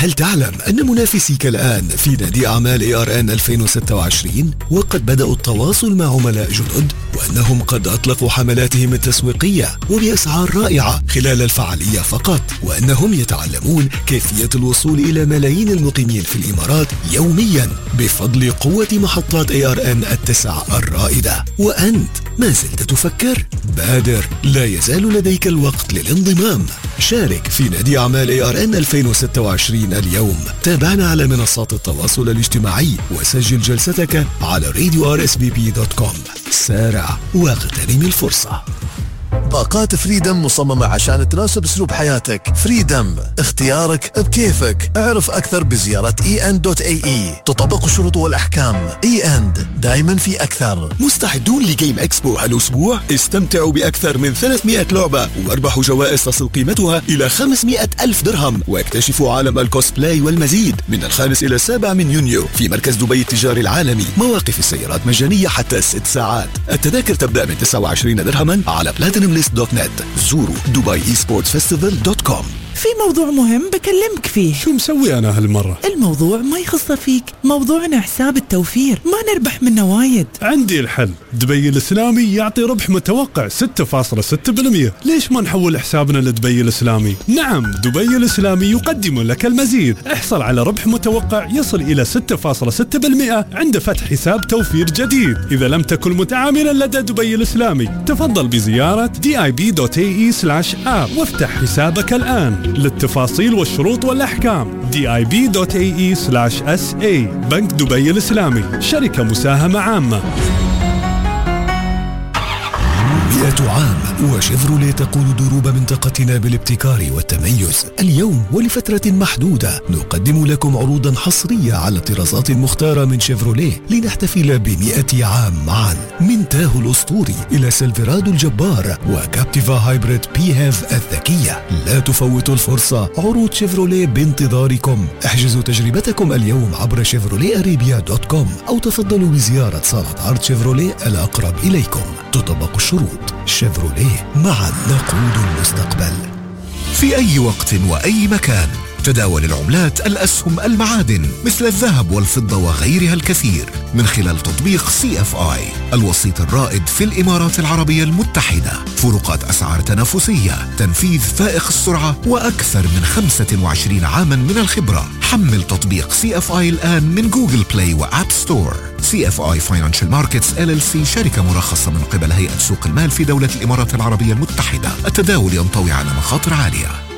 هل تعلم أن منافسيك الآن في نادي أعمال ARN 2026 وقد بدأوا التواصل مع عملاء جدد، وأنهم قد أطلقوا حملاتهم التسويقية وبأسعار رائعة خلال الفعالية فقط، وأنهم يتعلمون كيفية الوصول إلى ملايين المقيمين في الإمارات يوميا بفضل قوة محطات ARN التسع الرائدة. وأنت ما زلت تفكر؟ بادر، لا يزال لديك الوقت للانضمام. شارك في نادي أعمال ARN 2026 اليوم. تابعنا على منصات التواصل الاجتماعي وسجل جلستك على radio-rsvp.com. سارع واغتنم الفرصة. باقات فريدم مصممة عشان تناسب اسلوب حياتك. فريدم، اختيارك بكيفك. اعرف اكثر بزيارة en.ae. تطبق الشروط والاحكام. en دايما في اكثر. مستعدون لجيم اكسبو هالاسبوع؟ استمتعوا باكثر من 300 لعبة واربحوا جوائز تصل قيمتها الى 500,000 درهم، واكتشفوا عالم الكوسبلاي والمزيد من 5 إلى 7 من يونيو في مركز دبي التجاري العالمي. مواقف السيارات مجانية حتى 6 ساعات. التذاكر تبدأ من 29 درهما على platinumlist.net. زوروا dubaiesportsfestival.com. في موضوع مهم بكلمك فيه. شو مسوي أنا هالمرة؟ الموضوع ما يخص فيك، موضوعنا حساب التوفير، ما نربح منه وايد. عندي الحل. دبي الإسلامي يعطي ربح متوقع 6.6%. ليش ما نحول حسابنا لدبي الإسلامي؟ نعم، دبي الإسلامي يقدم لك المزيد. احصل على ربح متوقع يصل إلى 6.6% عند فتح حساب توفير جديد. إذا لم تكن متعاملا لدى دبي الإسلامي، تفضل بزيارة dib.ae/app وافتح حسابك الآن. للتفاصيل والشروط والأحكام dib.ae/sa. بنك دبي الإسلامي، شركة مساهمة عامة. 100 عام وشيفروليه تقود دروب منطقتنا بالابتكار والتميز. اليوم ولفترة محدودة نقدم لكم عروضا حصرية على طرازات مختارة من شيفروليه لنحتفل ب100 عام معا. من تاهو الأسطوري إلى سيلفرادو الجبار وكابتيفا هايبريد PHEV الذكية. لا تفوتوا الفرصة، عروض شيفروليه بانتظاركم. احجزوا تجربتكم اليوم عبر chevroletarabia.com أو تفضلوا بزيارة صالة عرض شيفروليه الأقرب إليكم. تطبق الشروط. شيفروليه، معا نقود المستقبل. في أي وقت وأي مكان تداول العملات، الأسهم، المعادن مثل الذهب والفضة وغيرها الكثير من خلال تطبيق CFI، الوسيط الرائد في الإمارات العربية المتحدة. فروقات أسعار تنافسية، تنفيذ فائق السرعة، وأكثر من 25 عاما من الخبرة. حمل تطبيق CFI الآن من جوجل بلاي وآب ستور. CFI Financial Markets LLC شركة مرخصة من قبل هيئة سوق المال في دولة الإمارات العربية المتحدة. التداول ينطوي على مخاطر عالية.